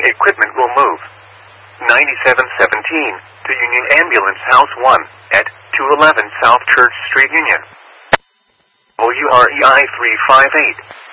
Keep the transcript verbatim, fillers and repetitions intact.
equipment will move. ninety-seven seventeen to Union Ambulance House one at two eleven South Church Street, Union. O U R E I three five eight.